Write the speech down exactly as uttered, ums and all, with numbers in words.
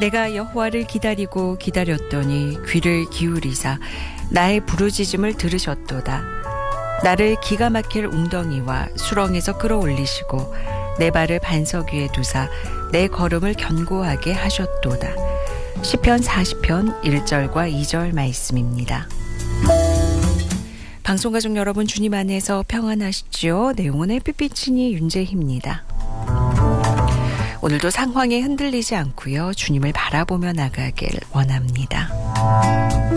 내가 여호와를 기다리고 기다렸더니 귀를 기울이사 나의 부르짖음을 들으셨도다. 나를 기가 막힐 웅덩이와 수렁에서 끌어올리시고 내 발을 반석 위에 두사 내 걸음을 견고하게 하셨도다. 시편 사십 편 일 절과 이 절 말씀입니다. 방송가족 여러분, 주님 안에서 평안하시지요? 내용은 햇빛비치니 윤재희입니다. 오늘도 상황에 흔들리지 않고요, 주님을 바라보며 나가길 원합니다.